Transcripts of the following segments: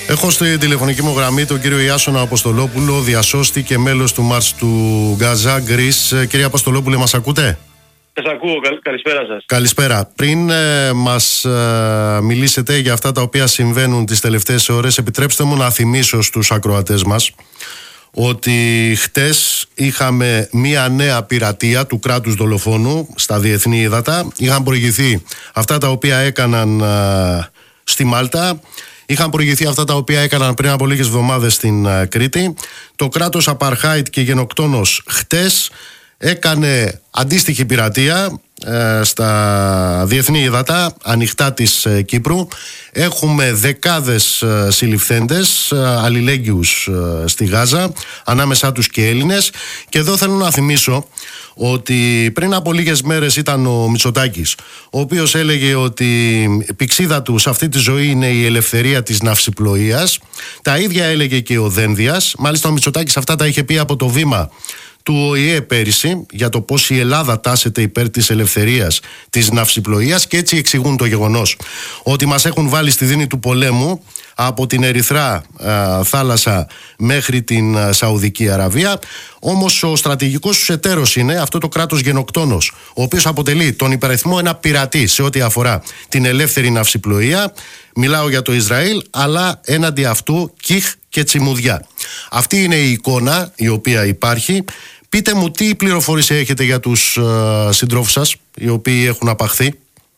Έχω στη τηλεφωνική μου γραμμή τον κύριο Ιάσονα Αποστολόπουλο, διασώστη και μέλος του Μάρς του Γκάζα, Γκρίς. Κύριε Αποστολόπουλε, μας ακούτε? Σας ακούω, καλησπέρα σας. Καλησπέρα. Πριν μας μιλήσετε για αυτά τα οποία συμβαίνουν τις τελευταίες ώρες, επιτρέψτε μου να θυμίσω στους ακροατές μας ότι χτες είχαμε μία νέα πειρατεία του κράτους δολοφόνου στα διεθνή ύδατα. Είχαν προηγηθεί αυτά τα οποία έκαναν στη Μάλτα. Είχαν προηγηθεί αυτά τα οποία έκαναν πριν από λίγες εβδομάδες στην Κρήτη. Το κράτος Απαρχάιτ και γενοκτόνος χτες έκανε αντίστοιχη πειρατεία στα διεθνή ύδατα ανοιχτά της Κύπρου. Έχουμε δεκάδες συλληφθέντες αλληλέγγυους στη Γάζα, ανάμεσά τους και Έλληνες. Και εδώ θέλω να θυμίσω ότι πριν από λίγες μέρες ήταν ο Μητσοτάκης, ο οποίος έλεγε ότι η πηξίδα του σε αυτή τη ζωή είναι η ελευθερία της ναυσιπλοείας. Τα ίδια έλεγε και ο Δένδιας. Μάλιστα ο Μητσοτάκης αυτά τα είχε πει από το βήμα του ΟΗΕ πέρυσι για το πώς η Ελλάδα τάσεται υπέρ της ελευθερίας της ναυσιπλοείας, και έτσι εξηγούν το γεγονός ότι μας έχουν βάλει στη δίνη του πολέμου από την Ερυθρά θάλασσα μέχρι την Σαουδική Αραβία. Όμως ο στρατηγικός τους εταίρος είναι αυτό το κράτος γενοκτόνος, ο οποίος αποτελεί τον υπεραριθμό ένα πειρατή σε ό,τι αφορά την ελεύθερη ναυσιπλοεία. Μιλάω για το Ισραήλ, αλλά έναντι αυτού Κιχ και Τσιμουδιά. Αυτή είναι η εικόνα η οποία υπάρχει. Πείτε μου τι πληροφορίες έχετε για τους συντρόφους σας οι οποίοι έχουν απαχθεί.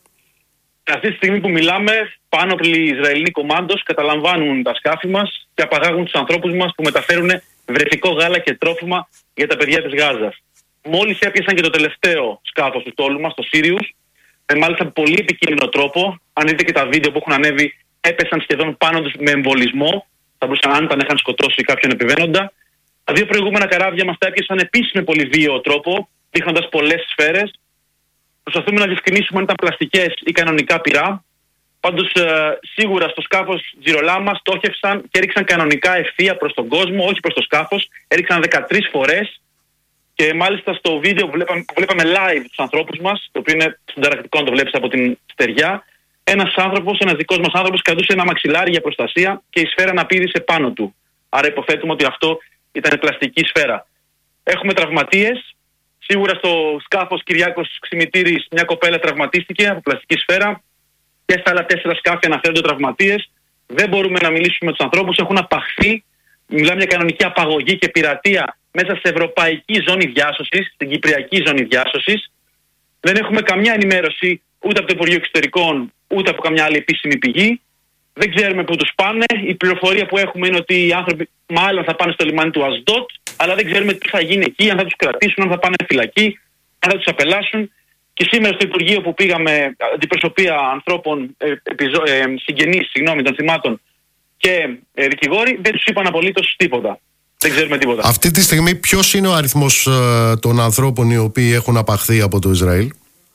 Αυτή τη στιγμή που μιλάμε, πάνωπλοι Ισραηλοί κομμάντος καταλαμβάνουν τα σκάφη μας και απαγάγουν τους ανθρώπους μας που μεταφέρουν βρεφικό γάλα και τρόφιμα για τα παιδιά της Γάζας. Μόλις έπιασαν και το τελευταίο σκάφος του τόλου μας, το Σύριους, με μάλιστα πολύ επικίνδυνο τρόπο. Αν δείτε και τα βίντεο που έχουν ανέβει, έπεσαν σχεδόν πάνω τους με εμβολισμό. Θα μπορούσαν αν είχαν σκοτώσει κάποιον επιβαίνοντα. Τα δύο προηγούμενα καράβια μας τα έπιασαν επίσης με πολύ βίαιο τρόπο, δείχνοντας πολλές σφαίρες. Προσπαθούμε να διευκρινίσουμε αν ήταν πλαστικές ή κανονικά πυρά. Πάντως, σίγουρα στο σκάφος Τζιρολάμα στόχευσαν και έριξαν κανονικά ευθεία προς τον κόσμο, όχι προς το σκάφος. Έριξαν 13 φορές. Και μάλιστα στο βίντεο που βλέπαμε live τους ανθρώπους μας, το οποίο είναι συνταρακτικό να το βλέπεις από την στεριά, ένας δικός μας άνθρωπος, κρατούσε ένα μαξιλάρι για προστασία και η σφαίρα να πήδησε πάνω του. Άρα υποθέτουμε ότι αυτό ήταν πλαστική σφαίρα. Έχουμε τραυματίες. Σίγουρα στο σκάφος Κυριάκος Ξημητήρης μια κοπέλα τραυματίστηκε από πλαστική σφαίρα. Και στα άλλα 4 σκάφη αναφέρονται τραυματίες. Δεν μπορούμε να μιλήσουμε με τους ανθρώπους, έχουν απαχθεί. Μιλάμε για κανονική απαγωγή και πειρατεία μέσα σε ευρωπαϊκή ζώνη διάσωσης, στην κυπριακή ζώνη διάσωσης. Δεν έχουμε καμιά ενημέρωση ούτε από το Υπουργείο Εξωτερικών, ούτε από καμιά άλλη επίσημη πηγή. Δεν ξέρουμε πού τους πάνε. Η πληροφορία που έχουμε είναι ότι οι άνθρωποι μάλλον θα πάνε στο λιμάνι του Ασδότ, αλλά δεν ξέρουμε τι θα γίνει εκεί, αν θα τους κρατήσουν, αν θα πάνε φυλακή, αν θα τους απελάσουν. Και σήμερα στο Υπουργείο που πήγαμε, αντιπροσωπεία ανθρώπων, συγγενείς των θυμάτων και δικηγόροι, δεν τους είπαν απολύτως τίποτα. Δεν ξέρουμε τίποτα. Αυτή τη στιγμή ποιος είναι ο αριθμός των ανθρώπων οι οποίοι έχουν απαχθεί από το Ισραήλ?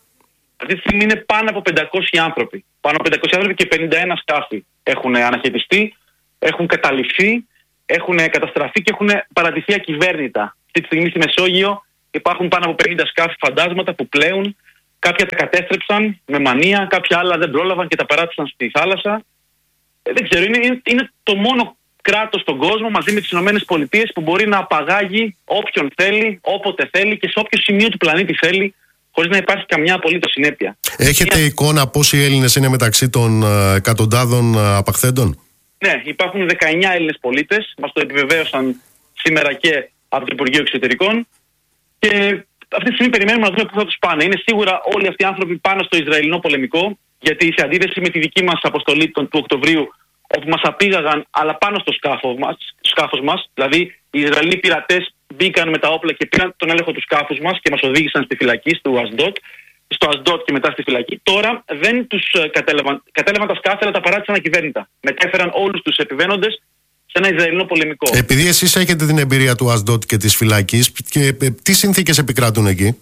Αυτή τη στιγμή είναι πάνω από 500 άνθρωποι. Πάνω από 500 άνθρωποι και 51 σκάφη έχουν αναχαιτιστεί, έχουν καταληφθεί, έχουν καταστραφεί και έχουν παρατηθεί ακυβέρνητα. Αυτή τη στιγμή στη Μεσόγειο υπάρχουν πάνω από 50 σκάφη φαντάσματα που πλέουν. Κάποια τα κατέστρεψαν με μανία, κάποια άλλα δεν πρόλαβαν και τα παράτησαν στη θάλασσα. Δεν ξέρω, είναι το μόνο κράτος στον κόσμο μαζί με τις ΗΠΑ που μπορεί να απαγάγει όποιον θέλει, όποτε θέλει και σε όποιο σημείο του πλανήτη θέλει, χωρίς να υπάρχει καμιά απολύτως συνέπεια. Έχετε εικόνα πόσοι Έλληνες είναι μεταξύ των εκατοντάδων απαχθέντων? Ναι, υπάρχουν 19 Έλληνες πολίτες, μας το επιβεβαίωσαν σήμερα και από το Υπουργείο Εξωτερικών και αυτή τη στιγμή περιμένουμε να δούμε πού θα τους πάνε. Είναι σίγουρα όλοι αυτοί οι άνθρωποι πάνω στο Ισραηλινό πολεμικό, γιατί σε αντίθεση με τη δική μας αποστολή του Οκτωβρίου, όπου μας απήγαγαν, αλλά πάνω στο σκάφος μας, δηλαδή οι Ισραηλοί πειρατές μπήκαν με τα όπλα και πήραν τον έλεγχο του σκάφους μας και μας οδήγησαν στη φυλακή, στο Ασδότ και μετά στη φυλακή. Τώρα δεν τους κατέλαβαν τα σκάφη, αλλά τα παράτησαν ακυβέρνητα. Μετέφεραν όλους τους επιβαίνοντες σε ένα Ισραηλινό πολεμικό. Επειδή εσείς έχετε την εμπειρία του Ασδότ και της φυλακής, και τι συνθήκες επικράτουν εκεί?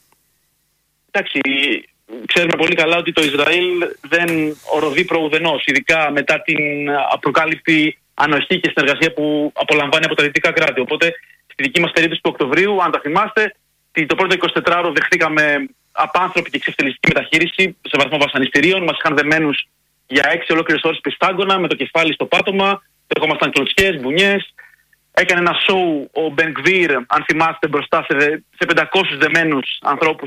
Εντάξει, ξέρουμε πολύ καλά ότι το Ισραήλ δεν οροδεί προουδενός, ειδικά μετά την απροκάλυπτη ανοχή και συνεργασία που απολαμβάνει από τα δυτικά κράτη. Οπότε, στη δική μας περίπτωση του Οκτωβρίου, αν τα θυμάστε, το πρώτο 24ωρο δεχτήκαμε απάνθρωπη και εξευτελιστική μεταχείριση σε βαθμό βασανιστήριων. Μας είχαν δεμένους για 6 ολόκληρες ώρες πιστάγκωνα, με το κεφάλι στο πάτωμα, δεχόμασταν κλωτσιές, μπουνιές. Έκανε ένα σοου ο Μπεν Γκβίρ, αν θυμάστε, μπροστά σε 500 δεμένους ανθρώπους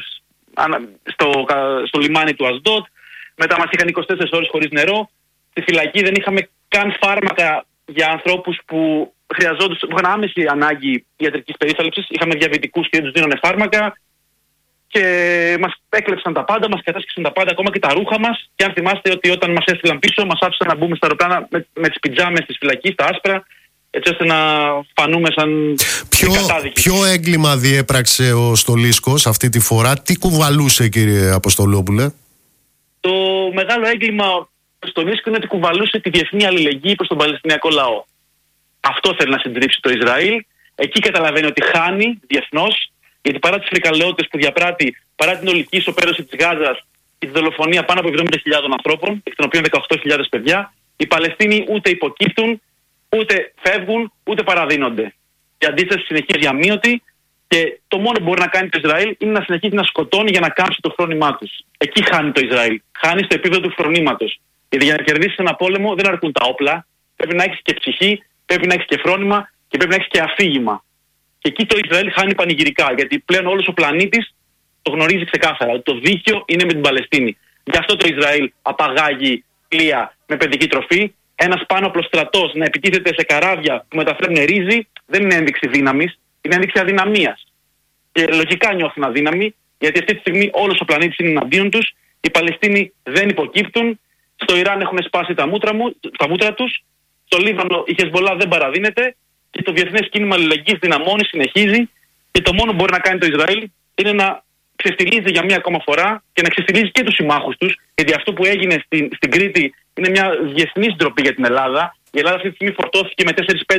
στο λιμάνι του Ασδότ. Μετά μας είχαν 24 ώρες χωρίς νερό. Στη φυλακή δεν είχαμε καν φάρμακα για ανθρώπους που είχαν άμεση ανάγκη ιατρικής περίθαλψης. Είχαμε διαβητικούς και δεν τους δίνανε φάρμακα. Και μας έκλεψαν τα πάντα, μας κατάσχεσαν τα πάντα, ακόμα και τα ρούχα μας. Και αν θυμάστε ότι όταν μας έστειλαν πίσω, μας άφησαν να μπούμε στα αεροπλάνα με τις πιτζάμες της φυλακής, τα άσπρα, έτσι ώστε να φανούμε σαν κατάδικοι. Ποιο έγκλημα διέπραξε ο Στολίσκος αυτή τη φορά, τι κουβαλούσε, κύριε Αποστολόπουλε? Το μεγάλο έγκλημα του Στολίσκου είναι ότι κουβαλούσε τη διεθνή αλληλεγγύη προς τον Παλαιστινιακό λαό. Αυτό θέλει να συντρίψει το Ισραήλ. Εκεί καταλαβαίνει ότι χάνει διεθνώς, γιατί παρά τις φρικαλαιότητες που διαπράττει, παρά την ολική ισοπαίδωση της Γάζας και τη δολοφονία πάνω από 70.000 ανθρώπων, εκ των οποίων 18.000 παιδιά, οι Παλαιστίνοι ούτε υποκύπτουν, ούτε φεύγουν, ούτε παραδίνονται. Η αντίσταση συνεχίζει αμύωτη και το μόνο που μπορεί να κάνει το Ισραήλ είναι να συνεχίσει να σκοτώνει για να κάμψει το φρόνημά τους. Εκεί χάνει το Ισραήλ. Χάνει στο επίπεδο του φρονήματος. Γιατί για να κερδίσεις ένα πόλεμο δεν αρκούν τα όπλα. Πρέπει να έχεις και ψυχή, πρέπει να έχεις και φρόνημα και πρέπει να έχεις και αφήγημα. Και εκεί το Ισραήλ χάνει πανηγυρικά, γιατί πλέον όλος ο πλανήτης το γνωρίζει ξεκάθαρα ότι το δίκαιο είναι με την Παλαιστίνη. Γι' αυτό το Ισραήλ απαγάγει πλοία με παιδική τροφή. Ένας πάνωπλος στρατός να επιτίθεται σε καράβια που μεταφέρουν ρύζι δεν είναι ένδειξη δύναμης, είναι ένδειξη αδυναμίας. Και λογικά νιώθουν αδύναμοι, γιατί αυτή τη στιγμή όλος ο πλανήτης είναι εναντίον τους. Οι Παλαιστίνοι δεν υποκύπτουν. Στο Ιράν έχουν σπάσει τα μούτρα τους. Στο Λίβανο η Χεσμπολά δεν παραδίνεται. Και το διεθνές κίνημα αλληλεγγύης δυναμώνει, συνεχίζει. Και το μόνο που μπορεί να κάνει το Ισραήλ είναι να ξεστιλίζει για μία ακόμα φορά και να ξεστιλίζει και τους συμμάχους τους. Γιατί αυτό που έγινε στην Κρήτη είναι μια διεθνής ντροπή για την Ελλάδα. Η Ελλάδα αυτή τη στιγμή φορτώθηκε με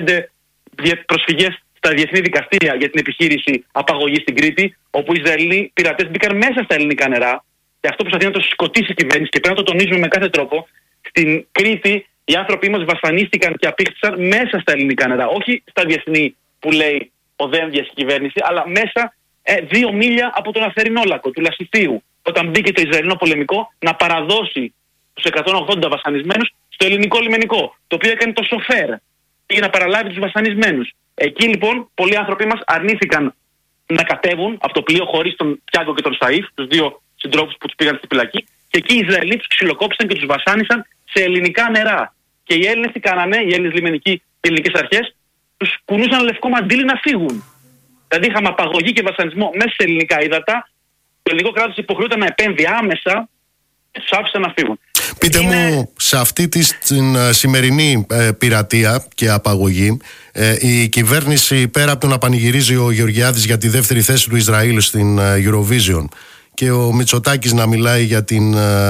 4-5 προσφυγές στα διεθνή δικαστήρια για την επιχείρηση απαγωγής στην Κρήτη, όπου οι Ισραηλοί πειρατές μπήκαν μέσα στα ελληνικά νερά. Και αυτό προσπαθεί να το σκοτήσει η κυβέρνηση και πρέπει να το τονίζουμε με κάθε τρόπο. Στην Κρήτη οι άνθρωποι μας βασανίστηκαν και απήχθησαν μέσα στα ελληνικά νερά. Όχι στα διεθνή που λέει ο δένδιας η κυβέρνηση, αλλά μέσα 2 μίλια από τον Αθερινόλακο, του Λασιθίου. Όταν μπήκε το Ισραηλινό πολεμικό να παραδώσει τους 180 βασανισμένους στο ελληνικό λιμενικό, το οποίο έκανε το σοφέρ για να παραλάβει τους βασανισμένους. Εκεί λοιπόν πολλοί άνθρωποι μας αρνήθηκαν να κατέβουν από το πλοίο χωρίς τον Τιάγκο και τον Σαΐφ, τους δύο συντρόφους που τους πήγαν στη φυλακή, και εκεί οι Ισραηλοί τους ξυλοκόπησαν και τους βασάνισαν σε ελληνικά νερά. Και οι Έλληνες τι κάνανε, οι Έλληνες λιμενικοί και ελληνικές αρχές, τους κουνούσαν λευκό μαντίλι να φύγουν. Δηλαδή είχαμε απαγωγή και βασανισμό μέσα σε ελληνικά ύδατα. Το ελληνικό κράτος υποχρεούταν να επέμβει άμεσα και τους άφησαν να φύγουν. Πείτε μου, σε αυτή την σημερινή πειρατεία και απαγωγή, η κυβέρνηση, πέρα από το να πανηγυρίζει ο Γεωργιάδης για τη δεύτερη θέση του Ισραήλ στην Eurovision και ο Μητσοτάκης να μιλάει για την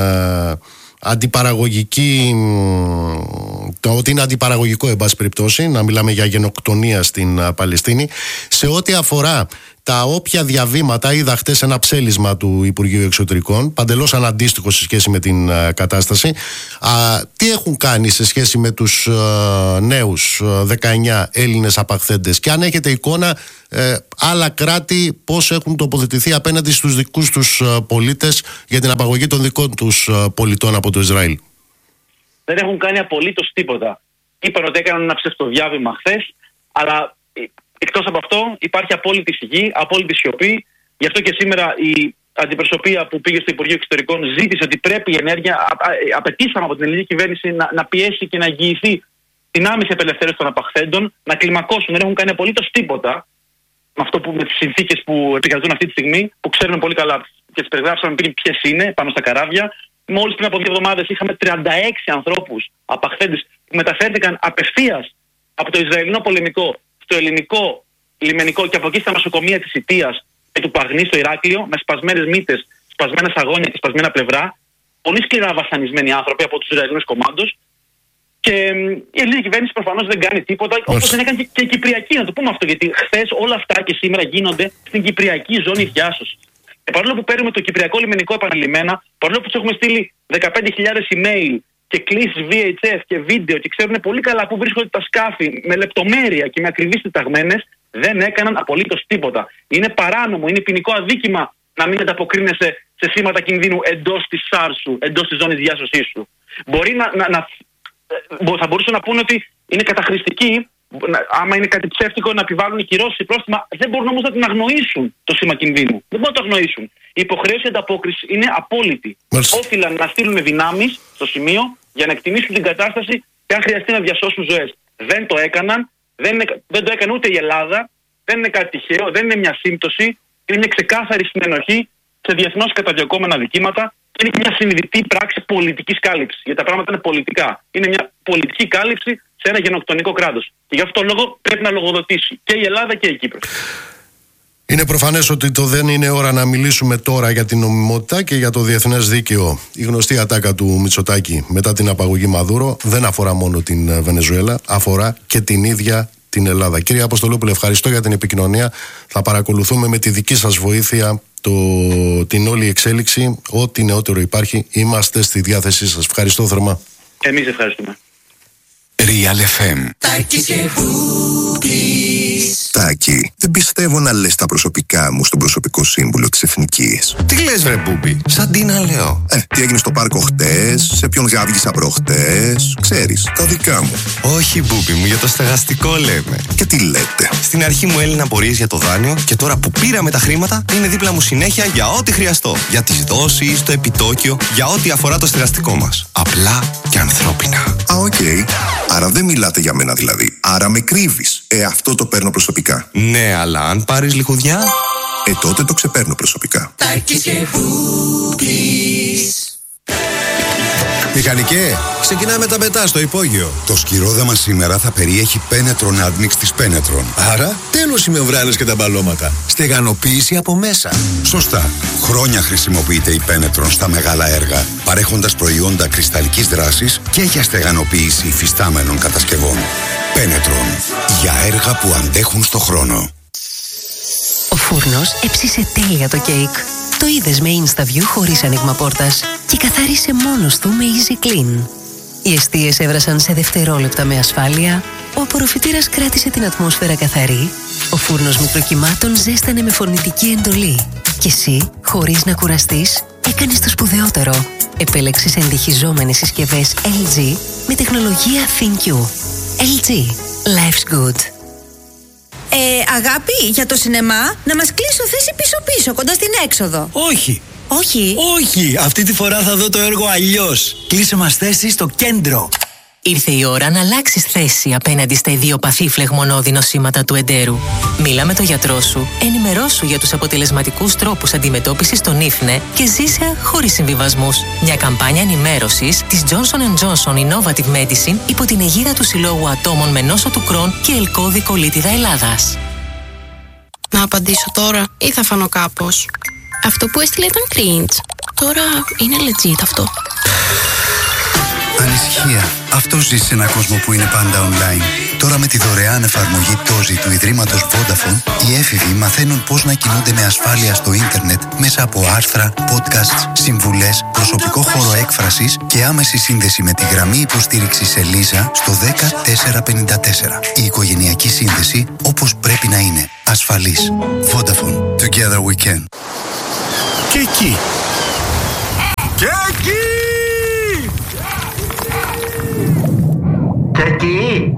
αντιπαραγωγική, ότι είναι αντιπαραγωγικό εν πάση περιπτώσει να μιλάμε για γενοκτονία στην Παλαιστίνη, σε ό,τι αφορά τα όποια διαβήματα, είδα χτες ένα ψέλισμα του Υπουργείου Εξωτερικών, παντελώς αναντίστοιχο σε σχέση με την κατάσταση. Τι έχουν κάνει σε σχέση με τους νέους 19 Έλληνες απαχθέντες, και αν έχετε εικόνα άλλα κράτη πώς έχουν τοποθετηθεί απέναντι στους δικούς τους πολίτες για την απαγωγή των δικών τους πολιτών από το Ισραήλ? Δεν έχουν κάνει απολύτως τίποτα. Είπαν ότι έκαναν ένα ψευτοδιάβημα χθες, αλλά εκτός από αυτό υπάρχει απόλυτη σιγή, απόλυτη σιωπή. Γι' αυτό και σήμερα η αντιπροσωπεία που πήγε στο Υπουργείο Εξωτερικών ζήτησε ότι πρέπει η ενέργεια, απαιτήσαμε από την ελληνική κυβέρνηση να πιέσει και να εγγυηθεί την άμεση απελευθέρωση των απαχθέντων, να κλιμακώσουν. Δεν έχουν κάνει απολύτως τίποτα με τις συνθήκες που επικρατούν αυτή τη στιγμή, που ξέρουμε πολύ καλά και τις περιγράψαμε πριν ποιες είναι πάνω στα καράβια. Μόλις πριν από 2 εβδομάδες είχαμε 36 ανθρώπους απαχθέντες που μεταφέρθηκαν απευθείας από το Ισραηλινό πολεμικό στο ελληνικό λιμενικό και από εκεί στα νοσοκομεία της Ιτίας και του Παγνή στο Ηράκλειο, με σπασμένες μύτες, σπασμένα σαγόνια και σπασμένα πλευρά. Πολύ σκληρά βασανισμένοι άνθρωποι από τους Ισραηλινούς κομμάντους. Και η ελληνική κυβέρνηση προφανώς δεν κάνει τίποτα, όπως δεν έκανε και η Κυπριακή, να το πούμε αυτό, γιατί χθες όλα αυτά και σήμερα γίνονται στην Κυπριακή ζώνη διάσωσης. Παρόλο που παίρνουμε το Κυπριακό λιμενικό επανειλημμένα, παρόλο που τους έχουμε στείλει 15.000 email και κλήσεις VHF και βίντεο και ξέρουν πολύ καλά πού βρίσκονται τα σκάφη με λεπτομέρεια και με ακριβείς τεταγμένες, δεν έκαναν απολύτως τίποτα. Είναι παράνομο, είναι ποινικό αδίκημα να μην ανταποκρίνεσαι σε σήματα κινδύνου εντός της ΣΑΡ σου, εντός της ζώνης διάσωσής σου. Θα μπορούσαν να πούνε ότι είναι καταχρηστικοί. Άμα είναι κάτι ψεύτικο να επιβάλλουν κυρώσεις ή πρόστιμα, δεν μπορούν όμως να την αγνοήσουν το σήμα κινδύνου. Δεν μπορούν να το αγνοήσουν. Η υποχρέωση ανταπόκριση είναι απόλυτη. Όφυλαν να στείλουν δυνάμεις στο σημείο για να εκτιμήσουν την κατάσταση και αν χρειαστεί να διασώσουν ζωές. Δεν το έκαναν, δεν το έκανε ούτε η Ελλάδα, δεν είναι κάτι τυχαίο, δεν είναι μια σύμπτωση, είναι μια ξεκάθαρη συνενοχή σε διεθνώς καταδιωκόμενα δικήματα και είναι μια συνειδητή πράξη πολιτικής κάλυψης. Γιατί τα πράγματα είναι πολιτικά. Είναι μια πολιτική κάλυψη σε ένα γενοκτονικό κράτος. Και γι' αυτό το λόγο πρέπει να λογοδοτήσει και η Ελλάδα και η Κύπρος. Είναι προφανές ότι το δεν είναι ώρα να μιλήσουμε τώρα για την νομιμότητα και για το διεθνές δίκαιο. Η γνωστή ατάκα του Μητσοτάκη μετά την απαγωγή Μαδούρο δεν αφορά μόνο την Βενεζουέλα, αφορά και την ίδια την Ελλάδα. Κύριε Αποστολόπουλε, ευχαριστώ για την επικοινωνία. Θα παρακολουθούμε με τη δική σας βοήθεια την όλη εξέλιξη. Ό,τι νεότερο υπάρχει, είμαστε στη διάθεσή σας. Ευχαριστώ θερμά. Εμείς ευχαριστούμε. Real FM. Τάκη, δεν πιστεύω να λες τα προσωπικά μου στον προσωπικό σύμβουλο της Εθνικής. Τι λες ρε Μπούμπι, σαν τι να λέω. Τι έγινε στο πάρκο χτες, σε ποιον γάβγισα προχτές, ξέρεις, τα δικά μου. Όχι Μπούμπι μου, για το στεγαστικό λέμε. Και τι λέτε. Στην αρχή μου έλυναν απορίες για το δάνειο και τώρα που πήραμε τα χρήματα είναι δίπλα μου συνέχεια για ό,τι χρειαστώ. Για τις δόσεις, το επιτόκιο, για ό,τι αφορά το στεγαστικό μας. Απλά και ανθρώπινα. Οκ. Άρα δεν μιλάτε για μένα δηλαδή. Άρα με κρύβεις. Αυτό το παίρνω προσωπικά. Ναι, αλλά αν πάρεις λιχουδιά. Τότε το ξεπαίρνω προσωπικά. Μηχανικέ, ξεκινάμε τα μετά στο υπόγειο. Το σκυρόδαμα σήμερα θα περιέχει Penetron Admix της Penetron. Άρα, τέλος οι μεμβράνες και τα μπαλώματα. Στεγανοποίηση από μέσα. Σωστά. Χρόνια χρησιμοποιείται η Penetron στα μεγάλα έργα, παρέχοντας προϊόντα κρυσταλλικής δράσης και για στεγανοποίηση υφιστάμενων κατασκευών. Penetron. Για έργα που αντέχουν στο χρόνο. Ο φούρνος έψισε τέλεια το κέικ. Το είδες με InstaView χωρίς ανοίγμα πόρτας και καθάρισε μόνος του με Easy Clean. Οι εστίες έβρασαν σε δευτερόλεπτα με ασφάλεια, ο απορροφητήρας κράτησε την ατμόσφαιρα καθαρή, ο φούρνος μικροκυμάτων ζέστανε με φωνητική εντολή και εσύ, χωρίς να κουραστείς, έκανες το σπουδαιότερο. Επέλεξες εντυχιζόμενες συσκευές LG με τεχνολογία ThinQ. LG. Life's good. Αγάπη, για το σινεμά, να μας κλείσω θέση πίσω-πίσω, κοντά στην έξοδο. Όχι. Όχι. Όχι, αυτή τη φορά θα δω το έργο αλλιώς. Κλείσε μας θέση στο κέντρο. Ήρθε η ώρα να αλλάξεις θέση απέναντι στα ιδιοπαθή φλεγμονώδη νοσήματα του εντέρου. Μίλα με τον γιατρό σου, ενημερώσου για τους αποτελεσματικούς τρόπους αντιμετώπισης των ίφνε και ζήσε χωρίς συμβιβασμούς. Μια καμπάνια ενημέρωσης της Johnson & Johnson Innovative Medicine υπό την αιγίδα του Συλλόγου Ατόμων με νόσο του Κρόν και Ελκώδη Κολίτιδα Ελλάδας. Να απαντήσω τώρα ή θα φανώ κάπως? Αυτό που έστειλε ήταν cringe. Τώρα είναι legit αυτό. Ανησυχία. Αυτό ζει σε έναν κόσμο που είναι πάντα online. Τώρα με τη δωρεάν εφαρμογή Τόζι του Ιδρύματος Vodafone, οι έφηβοι μαθαίνουν πώς να κινούνται με ασφάλεια στο ίντερνετ μέσα από άρθρα, podcasts, συμβουλές, προσωπικό χώρο έκφρασης και άμεση σύνδεση με τη γραμμή υποστήριξης Ελίζα στο 10454. Η οικογενειακή σύνδεση όπως πρέπει να είναι. Ασφαλής. Vodafone. Together we can. Και εκεί. Και εκεί. Και εκεί.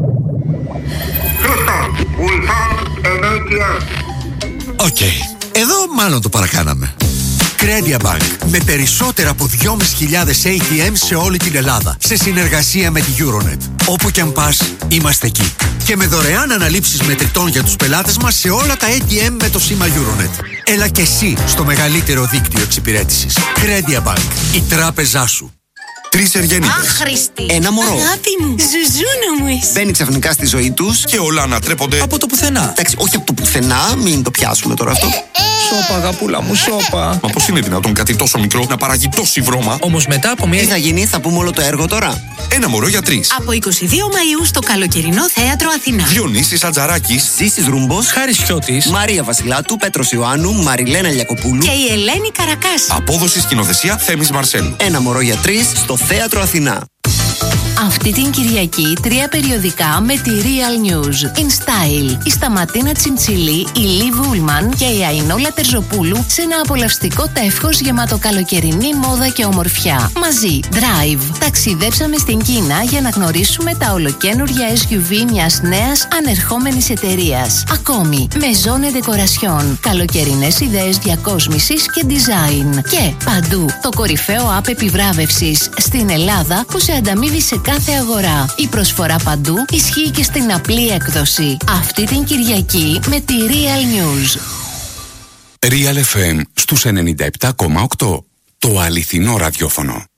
Οκ. Εδώ μάλλον το παρακάναμε. Credia Bank. Με περισσότερα από 2.500 ATM σε όλη την Ελλάδα. Σε συνεργασία με τη Euronet. Όπου κι αν πας, είμαστε εκεί. Και με δωρεάν αναλήψεις μετρητών για τους πελάτες μας σε όλα τα ATM με το σήμα Euronet. Έλα και εσύ στο μεγαλύτερο δίκτυο εξυπηρέτησης. Credia Bank. Η τράπεζά σου. 3 εργένητες. Άχρηστη. Ένα μωρό. Αγάπη μου. Ζουζούνα μου εσύ. Μπαίνει ξαφνικά στη ζωή τους και όλα ανατρέπονται από το πουθενά. Εντάξει, όχι από το πουθενά, μην το πιάσουμε τώρα αυτό. Σώπα, αγαπούλα μου, σώπα. Μα πώς είναι δυνατόν κάτι τόσο μικρό να παράγει τόση βρώμα? Όμως μετά από μία. Τι θα γίνει, θα πούμε όλο το έργο τώρα. Ένα μωρό για 3. Από 22 Μαΐου στο καλοκαιρινό θέατρο Αθηνά. Διονύσης Ατζαράκης, Ζήσης Ρούμπος, Χάρης Χιώτης, Μαρία Βασιλάτου, Πέτρος Ιωάννου, Μαριλένα Λιακοπούλου και η Ελένη Καρακάση. Απόδοση σκηνοθεσία Θέμης Μαρσέλου. Ένα μωρό για 3 στο θέατρο Αθηνά. Αυτή την Κυριακή 3 περιοδικά με τη Real News. In Style, η Σταματίνα Τσιμτσιλή, η Λι Βούλμαν και η Αϊνόλα Τερζοπούλου σε ένα απολαυστικό τεύχος γεμάτο καλοκαιρινή μόδα και ομορφιά. Μαζί, Drive. Ταξιδέψαμε στην Κίνα για να γνωρίσουμε τα ολοκαίνουργια SUV μιας νέας ανερχόμενης εταιρείας. Ακόμη, Maison et Decoration. Καλοκαιρινές ιδέες διακόσμησης και design. Και παντού, το κορυφαίο app επιβράβευσης στην Ελλάδα που σε ανταμείβει σε κάθε αγορά. Η προσφορά παντού ισχύει και στην απλή έκδοση. Αυτή την Κυριακή με τη Real News. Real FM στους 97,8. Το αληθινό ραδιόφωνο.